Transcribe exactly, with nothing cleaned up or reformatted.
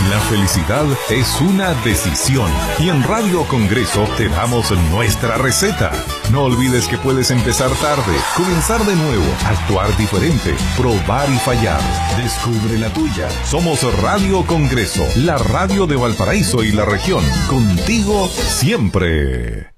La felicidad es una decisión y en Radio Congreso te damos nuestra receta. No olvides que puedes empezar tarde, comenzar de nuevo, actuar diferente, probar y fallar. Descubre la tuya. Somos Radio Congreso, la radio de Valparaíso y la región. Contigo siempre.